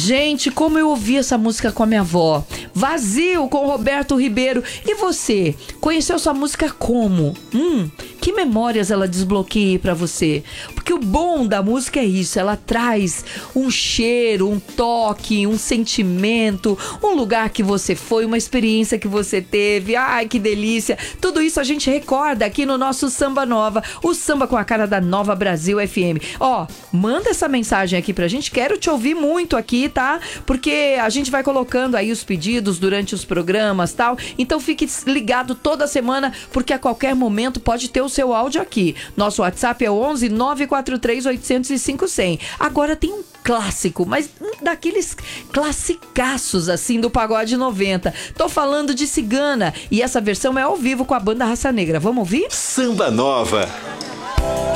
Gente, como eu ouvi essa música com a minha avó. Vazio, com Roberto Ribeiro. E você, conheceu essa música como? Que memórias ela desbloqueia pra você? Porque o bom da música é isso, ela traz um cheiro, um toque, um sentimento, um lugar que você foi, uma experiência que você teve. Ai, que delícia! Tudo isso a gente recorda aqui no nosso Samba Nova, o samba com a cara da Nova Brasil FM. Ó, manda essa mensagem aqui pra gente, quero te ouvir muito aqui, tá? Porque a gente vai colocando aí os pedidos durante os programas, tal. Então fique ligado toda semana, porque a qualquer momento pode ter o seu áudio aqui. Nosso WhatsApp é 11 943 805 100. Agora tem um clássico, mas daqueles classicaços assim do Pagode 90. Tô falando de Cigana e essa versão é ao vivo com a banda Raça Negra. Vamos ouvir? Samba Nova.